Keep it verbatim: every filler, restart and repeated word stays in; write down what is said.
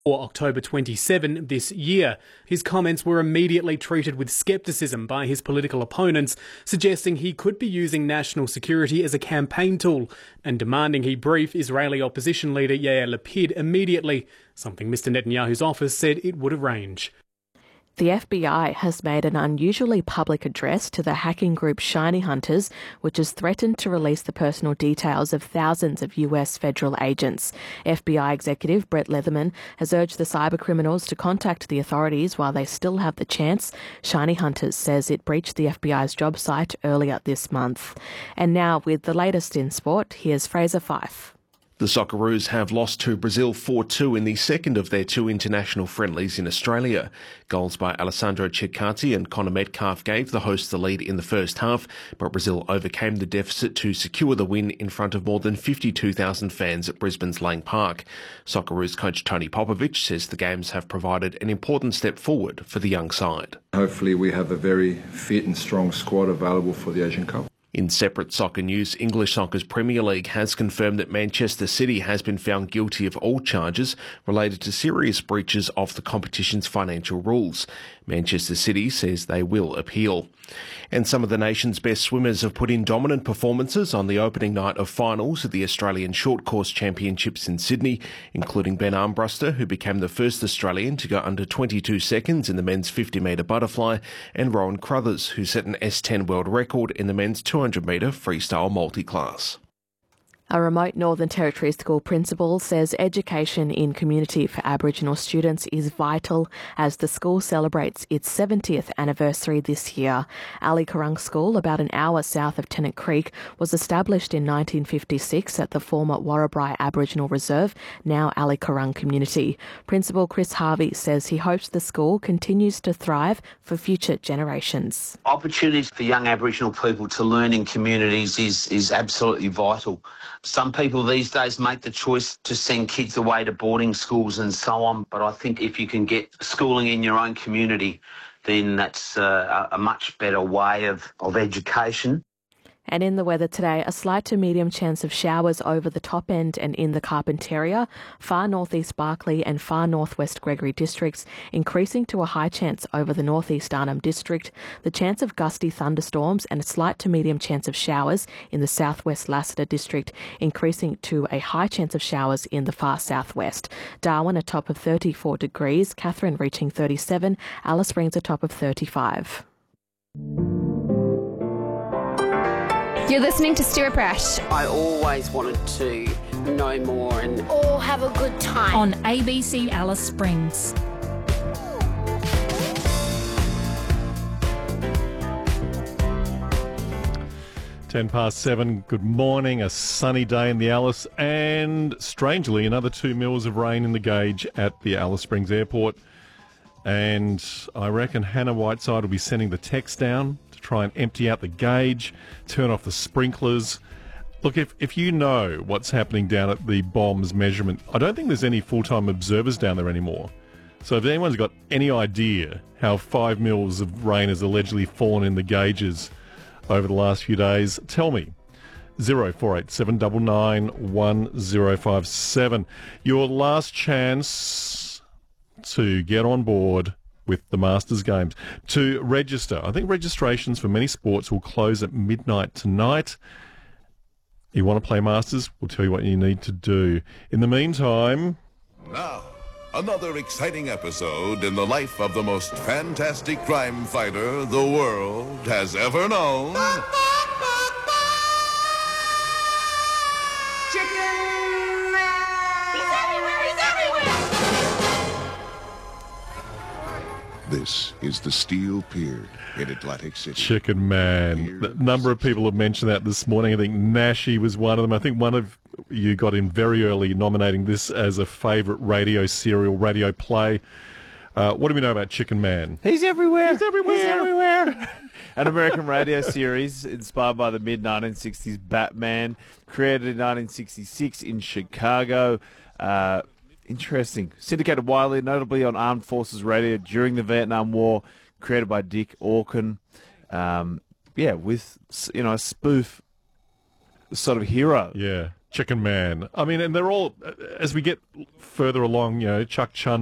or October twenty-seventh this year. His comments were immediately treated with scepticism by his political opponents, suggesting he could be using national security as a campaign tool and demanding he brief Israeli opposition leader Yair Lapid immediately, something Mister Netanyahu's office said it would arrange. The F B I has made an unusually public address to the hacking group Shiny Hunters, which has threatened to release the personal details of thousands of U S federal agents. F B I executive Brett Leatherman has urged the cybercriminals to contact the authorities while they still have the chance. Shiny Hunters says it breached the F B I's job site earlier this month. And now, with the latest in sport, here's Fraser Fife. The Socceroos have lost to Brazil four two in the second of their two international friendlies in Australia. Goals by Alessandro Cecatti and Connor Metcalf gave the hosts the lead in the first half, but Brazil overcame the deficit to secure the win in front of more than fifty-two thousand fans at Brisbane's Lang Park. Socceroos coach Tony Popovic says the games have provided an important step forward for the young side. Hopefully we have a very fit and strong squad available for the Asian Cup. In separate soccer news, English Soccer's Premier League has confirmed that Manchester City has been found guilty of all charges related to serious breaches of the competition's financial rules. Manchester City says they will appeal. And some of the nation's best swimmers have put in dominant performances on the opening night of finals at the Australian Short Course Championships in Sydney, including Ben Armbruster, who became the first Australian to go under twenty-two seconds in the men's fifty metre butterfly, and Rowan Crothers, who set an S ten world record in the men's two hundred metre freestyle multi-class. A remote Northern Territory school principal says education in community for Aboriginal students is vital as the school celebrates its seventieth anniversary this year. Ali Karung School, about an hour south of Tennant Creek, was established in nineteen fifty-six at the former Warrabri Aboriginal Reserve, now Ali Karung Community. Principal Chris Harvey says he hopes the school continues to thrive for future generations. Opportunities for young Aboriginal people to learn in communities is, is absolutely vital. Some people these days make the choice to send kids away to boarding schools and so on, but I think if you can get schooling in your own community, then that's uh, a much better way of, of education. And in the weather today, a slight to medium chance of showers over the top end and in the Carpentaria, far northeast Barkly and far northwest Gregory districts, increasing to a high chance over the northeast Arnhem district. The chance of gusty thunderstorms and a slight to medium chance of showers in the southwest Lassiter district, increasing to a high chance of showers in the far southwest. Darwin a top of thirty-four degrees, Katherine reaching thirty-seven, Alice Springs a top of thirty-five. You're listening to Stuart Brash. I always wanted to know more and all have a good time on A B C Alice Springs. Ten past seven, good morning, a sunny day in the Alice, and strangely another two mils of rain in the gauge at the Alice Springs Airport. And I reckon Hannah Whiteside will be sending the text down to try and empty out the gauge, turn off the sprinklers. Look, if, if you know what's happening down at the bombs measurement, I don't think there's any full-time observers down there anymore. So if anyone's got any idea how five mils of rain has allegedly fallen in the gauges over the last few days, tell me. zero four eight seven nine nine one zero five seven. Your last chance to get on board with the Masters Games. To register, I think registrations for many sports will close at midnight tonight. You want to play Masters? We'll tell you what you need to do. In the meantime... Now, another exciting episode in the life of the most fantastic crime fighter the world has ever known. Chicken Man! He's everywhere! He's everywhere! This is the Steel Pier in Atlantic City. Chicken Man. A number of people have mentioned that this morning. I think Nashi was one of them. I think one of you got in very early nominating this as a favourite radio serial, radio play. Uh, what do we know about Chicken Man? He's everywhere. He's everywhere. He's everywhere. An American radio series inspired by the mid nineteen sixties Batman, created in nineteen sixty-six in Chicago. Uh, interesting. Syndicated widely, notably on Armed Forces Radio during the Vietnam War, created by Dick Orkin. Um, yeah, with, you know, a spoof sort of hero. Yeah. Chicken Man. I mean, and they're all, as we get further along, you know, Chuck Chun